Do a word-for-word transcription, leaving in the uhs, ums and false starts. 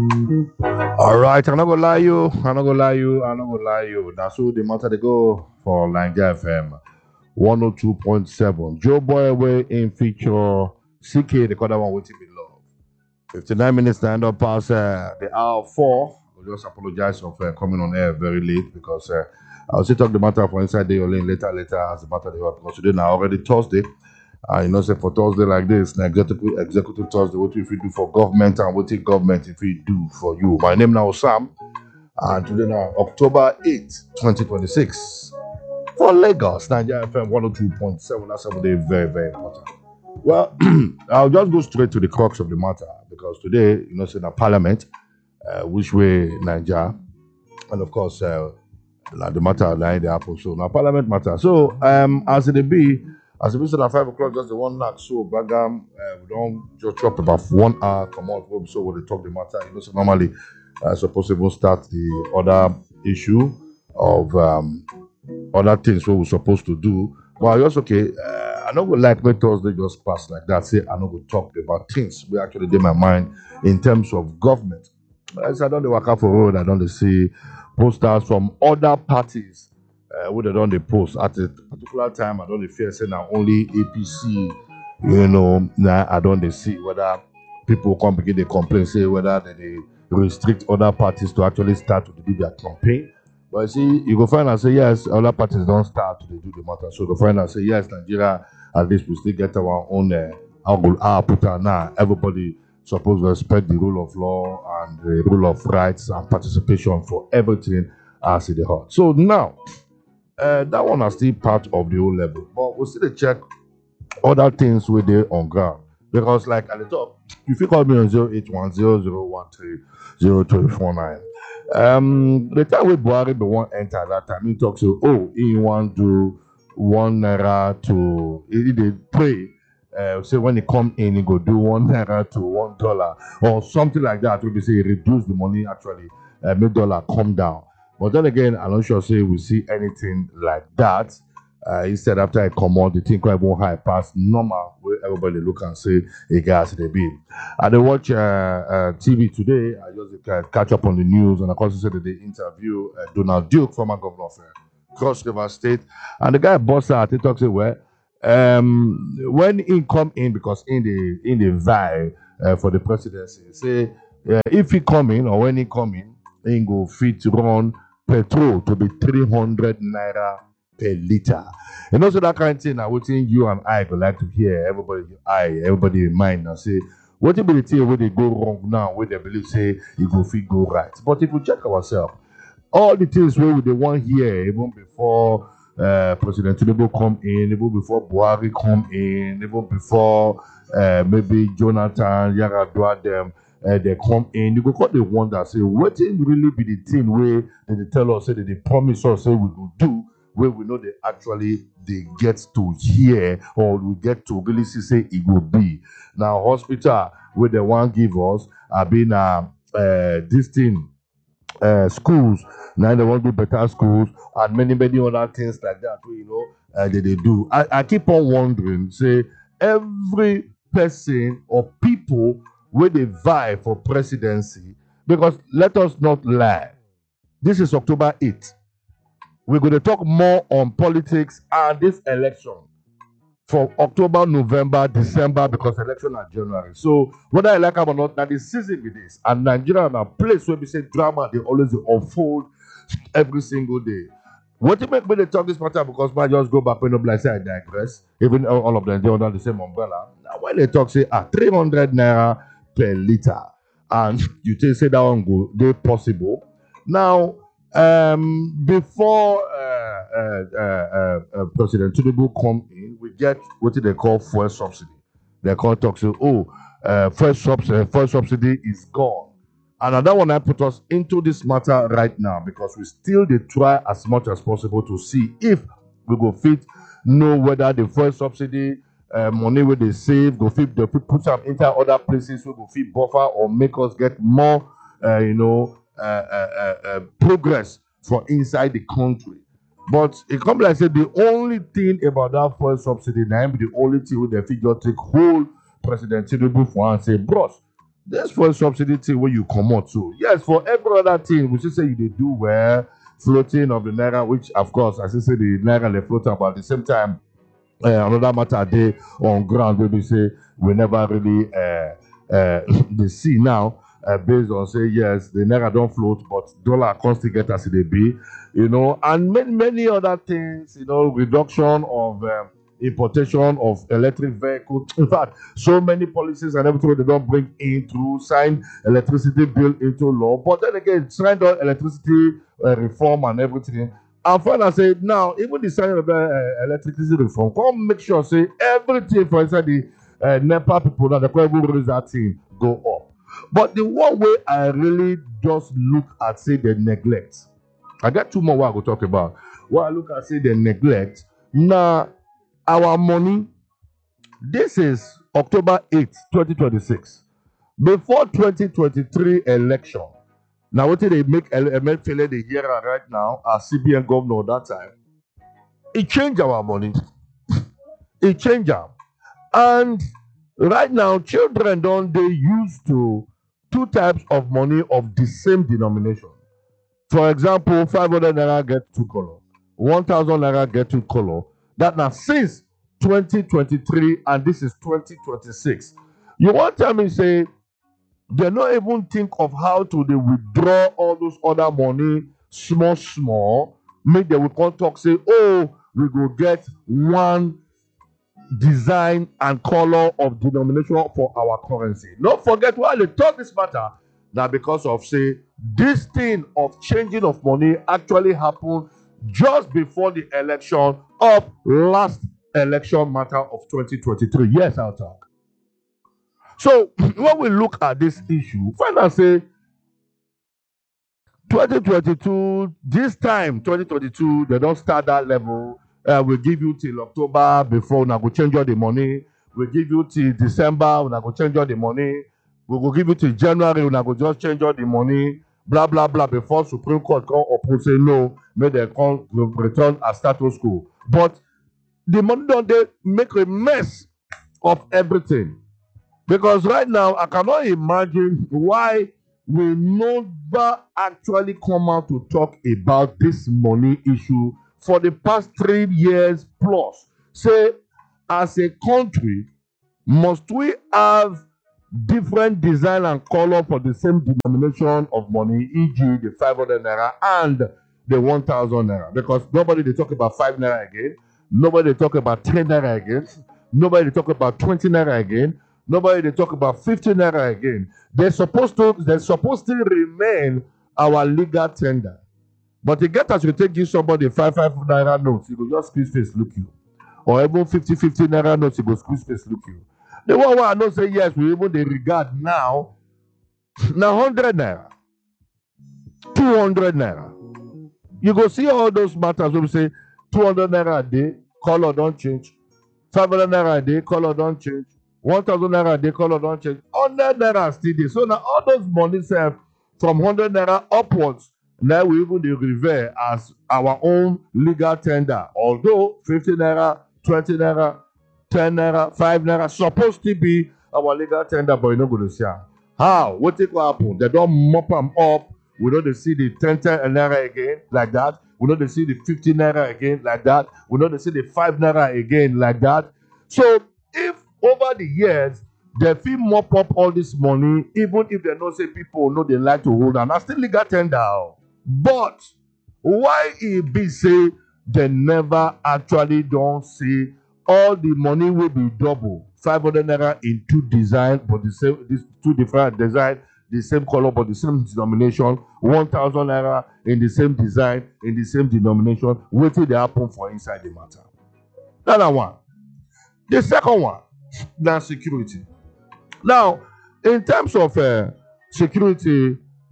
All right, I'm not gonna lie you. I'm not gonna lie you. I'm not gonna lie you. That's who the matter they go for Nigeria F M one oh two point seven. Joe Boy way in feature C K. The other one waiting below. fifty-nine minutes to end up past uh, the hour four. I just apologize for uh, coming on air very late because uh, I'll still talk the matter for inside the lane later, later as the matter they were because today now already Thursday. Uh, you know, say for Thursday like this, na executive, executive Thursday, what if we do for government and what if government if we do for you. My name now is Sam, and today now October eighth, twenty twenty-six. For Lagos, Nigeria F M one oh two point seven. That's something very, very important. Well, I'll just go straight to the crux of the matter because today, you know, it's in a parliament, uh, which way Nigeria, and of course, uh, the matter like the apple. So now parliament matter. So um, as it be, as it be said at five o'clock, just the one knock. So Bagam, uh, we don't just chop about one hour. Come out, so when they talk the matter, you know, so normally, uh, supposed to even start the other issue of um, other things what we're supposed to do. But just okay. Uh, I don't go like me Thursday just pass like that. Say I don't go talk about things we actually did my mind in terms of government. As I don't work out for road, I don't see posters from other parties. Uh, where they don't they post at a particular time. I don't fear say now only A P C. You know, now I don't they see whether people come begin they complain say whether they, they restrict other parties to actually start to do their campaign. But you see, you go find and say yes, other parties don't start to do the matter. So you go find and say yes, Nigeria, at least we still get our own uh, our put now. Everybody supposed to respect the rule of law and the rule of rights and participation for everything as it is. So now, uh, that one is still part of the whole level. But we still check other things with the on ground. Because like at the top, if you call me on zero eight one zero zero one three zero three four nine. Um, the time with Buhari, the one enter that time, he talks to, oh, he want to one naira to, he did pray. Uh, say when he come in, he go do one naira to one dollar or something like that. We say reduce the money actually, uh, make dollar come down. But then again, I'm not sure say we see anything like that. Uh, instead, after I come on, the thing quite more high past normal where everybody look and say a gas they be. I did watch uh, uh, T V today. I just uh, catch up on the news, and of course, said that they interview uh, Donald Duke, former governor of uh, Cross River State, and the guy boss out. He talks well. Um, when he come in because in the in the vie uh, for the presidency, say uh, if he come in or when he come in, he go fit to run petrol to be three hundred naira per liter. And also that kind of thing I would think you and I would like to hear everybody I everybody in mind and say what be the thing where they go wrong now where they believe say it go fit go right. But if we check ourselves, all the things where they want here even before uh, President Tinubu come in, even before Buhari come in, even before uh, maybe Jonathan Yaradua them uh, they come in, you go call the one that say what really be the thing where they tell us say that they promise us say we will do where we know they actually they get to hear or we get to really see say it will be. Now hospital where they want give us have been uh, uh this thing uh schools now they want to do better schools and many many other things like that you know uh, they, they do. I, I keep on wondering say every person or people where they vie for presidency because let us not lie. This is October eighth. We're going to talk more on politics and this election for October, November, December, because election are January. So whether I like it or not, now the season with this. And Nigeria is a place where we say drama, they always unfold every single day. What do you make me they talk this matter? Because I just go back when I say I digress. Even all of them, they're under the same umbrella. Now when they talk, say, ah, three hundred naira per liter. And you take, say that one go, they possible. Now, Um, before uh, uh, uh, uh, President Tinubu come in, we get what they call fuel subsidy. They call talk say, oh, uh, fuel, subs- uh, fuel subsidy is gone. And another one I put us into this matter right now because we still they try as much as possible to see if we go fit know whether the fuel subsidy uh, money where they save go fit they fit put them into other places where go fit buffer or make us get more, uh, you know. Uh, uh, uh, uh, progress for inside the country. But it comes like I said, the only thing about that fuel subsidy now be the only thing where they figure take whole President Tinubu for and say, bros, This for subsidy thing where you come out to. Yes, for every other thing, we should say you dey do well, floating of the naira, which of course, as you say, the naira they float up, but at the same time, uh, another matter dey on ground where we say we never really uh, uh, they see now uh, based on say yes, the naira don't float, but dollar constantly get as it be, you know, and many many other things, you know, reduction of um, importation of electric vehicles. In fact, so many policies and everything they don't bring in through sign electricity bill into law. But then again, signed on electricity uh, reform and everything. And finally, I say now, even the sign of the uh, electricity reform, come make sure say everything for inside the uh, NEPA people that the even raise that thing go up. But the one way I really just look at say the neglect. I got two more what I go talk about. What I look at say the neglect. Now our money. This is October eighth, twenty twenty-six. Before twenty twenty-three election. Now what they make Emefiele the year right now as C B N governor that time. It changed our money. It changed them. And right now, children don't they used to two types of money of the same denomination. For example, five hundred naira get two color, one thousand naira get two color. That now since twenty twenty-three and this is twenty twenty-six. You want to tell me say they not even think of how to they withdraw all those other money small small. Make they will come talk say, oh, we go get one design and color of denomination for our currency. Don't forget why they talk this matter. Now because of say this thing of changing of money actually happened just before the election of last election matter of twenty twenty-three. Yes, I'll talk. So when we look at this issue, find out say twenty twenty-two, this time twenty twenty-two, they don't start that level. Uh, we give you till October before we go change all the money. We give you till December, we go change all the money. We will give you till January, we go just change all the money. Blah blah blah. Before Supreme Court come up and say no, may they come return as status quo. But the money don't they make a mess of everything. Because right now, I cannot imagine why we never actually come out to talk about this money issue for the past three years plus. Say, as a country, must we have different design and color for the same denomination of money, for example the five hundred naira and the one thousand naira? Because nobody they talk about five naira again, nobody they talk about ten naira again, nobody they talk about twenty naira again, nobody they talk about fifty naira again. They're supposed to they're supposed to remain our legal tender. But the get as you take give somebody five five naira notes, you go just squeeze face look you. Or even fifty fifty naira notes, you go squeeze face look you. The one where I know say yes, we even they regard now now one hundred naira, two hundred naira. You go see all those matters when we say two hundred naira a day, color don't change. five hundred naira a day, color don't change. one thousand naira a day, color don't change. one hundred naira still dey. So now all those money serve from one hundred naira upwards. Now we even dey revere as our own legal tender. Although fifty naira, twenty naira, ten naira, five naira supposed to be our legal tender, but you no go to see am. How? What it go happen? They don't mop them up. We don't see the ten ten naira again like that. We don't see the fifty naira again like that. We don't see the five naira again like that. So if over the years they fit mop up all this money, even if they know say people know they like to hold on, that's still legal tender. But why it be say they never actually don't see all the money will be double five hundred naira in two design, but the same these two different design, the same color but the same denomination, one thousand naira in the same design, in the same denomination. What did they happen for inside the matter? Another one. The second one, now security. Now, in terms of uh, security,